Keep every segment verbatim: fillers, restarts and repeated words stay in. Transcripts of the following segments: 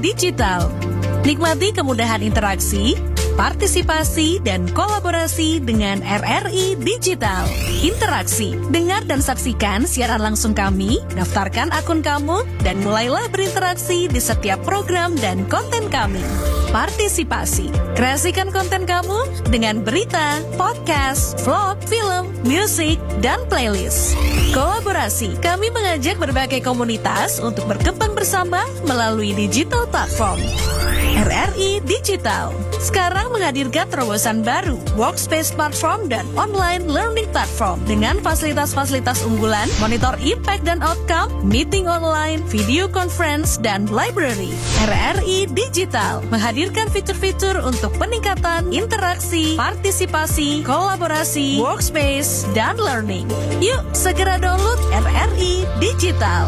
Digital. Nikmati kemudahan interaksi, partisipasi, dan kolaborasi dengan R R I Digital. Interaksi, dengar dan saksikan siaran langsung kami, daftarkan akun kamu, dan mulailah berinteraksi di setiap program dan konten kami. Partisipasi, kreasikan konten kamu dengan berita, podcast, vlog, film, musik, dan playlist. Kolaborasi, kami mengajak berbagai komunitas untuk berkembang bersama melalui digital platform. R R I Digital sekarang menghadirkan terobosan baru, workspace platform dan online learning platform dengan fasilitas-fasilitas unggulan, monitor impact dan outcome, meeting online, video conference, dan library. R R I Digital menghadirkan fitur-fitur untuk peningkatan interaksi, partisipasi, kolaborasi, workspace, dan learning. Yuk segera download R R I Digital.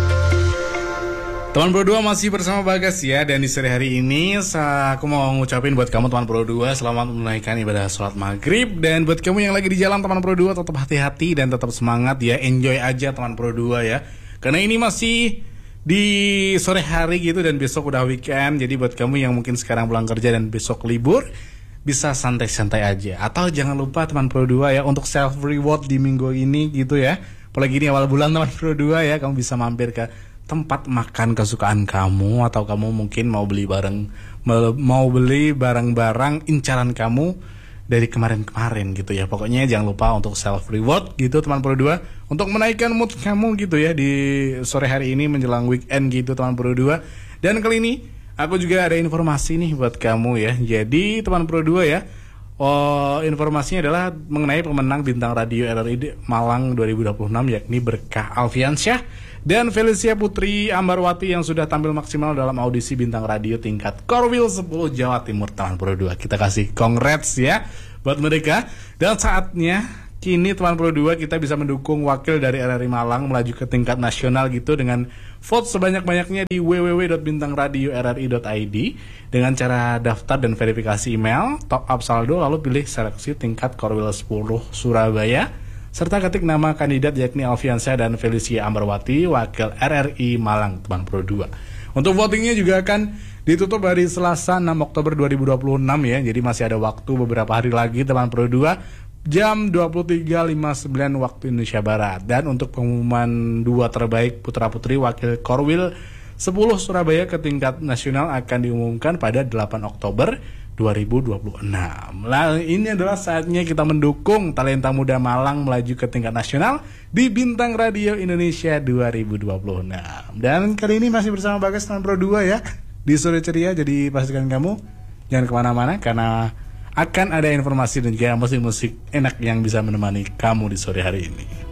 Teman Pro dua masih bersama Bagas ya. Dan di sore hari ini aku mau ngucapin buat kamu teman Pro dua, selamat menunaikan ibadah sholat maghrib. Dan buat kamu yang lagi di jalan teman Pro dua, tetap hati-hati dan tetap semangat ya. Enjoy aja teman Pro dua ya, karena ini masih di sore hari gitu dan besok udah weekend. Jadi buat kamu yang mungkin sekarang pulang kerja dan besok libur, bisa santai-santai aja. Atau jangan lupa teman Pro dua ya, untuk self reward di minggu ini gitu ya. Apalagi ini awal bulan teman Pro dua ya, kamu bisa mampir ke tempat makan kesukaan kamu, atau kamu mungkin mau beli barang mau beli barang-barang incaran kamu dari kemarin-kemarin gitu ya. Pokoknya jangan lupa untuk self reward gitu teman Pro dua, untuk menaikkan mood kamu gitu ya di sore hari ini menjelang weekend gitu teman Pro dua. Dan kali ini aku juga ada informasi nih buat kamu ya. Jadi teman Pro dua ya, oh, informasinya adalah mengenai pemenang bintang radio R R I Malang dua ribu dua puluh enam, yakni Berkah Alfiansyah dan Felicia Putri Ambarwati yang sudah tampil maksimal dalam audisi bintang radio tingkat Korwil sepuluh Jawa Timur teman Pro dua. Kita kasih congrats ya buat mereka. Dan saatnya kini teman Pro dua kita bisa mendukung wakil dari R R I Malang melaju ke tingkat nasional gitu dengan vote sebanyak-banyaknya di w w w dot bintang radio r r i dot i d dengan cara daftar dan verifikasi email, top up saldo, lalu pilih seleksi tingkat Korwil sepuluh Surabaya serta ketik nama kandidat yakni Alfiansyah dan Felicia Ambarwati, wakil R R I Malang teman Pro dua. Untuk votingnya juga akan ditutup hari Selasa enam Oktober dua ribu dua puluh enam ya. Jadi masih ada waktu beberapa hari lagi teman Pro dua, jam dua puluh tiga lima puluh sembilan waktu Indonesia Barat. Dan untuk pengumuman dua terbaik putra-putri wakil Korwil sepuluh Surabaya ke tingkat nasional akan diumumkan pada delapan Oktober dua ribu dua puluh enam. Nah, ini adalah saatnya kita mendukung talenta muda Malang melaju ke tingkat nasional di Bintang Radio Indonesia dua ribu dua puluh enam. Dan kali ini masih bersama Bagas teman Pro dua ya, di Sore Ceria. Jadi pastikan kamu jangan kemana-mana, karena akan ada informasi dan juga musik-musik enak yang bisa menemani kamu di sore hari ini.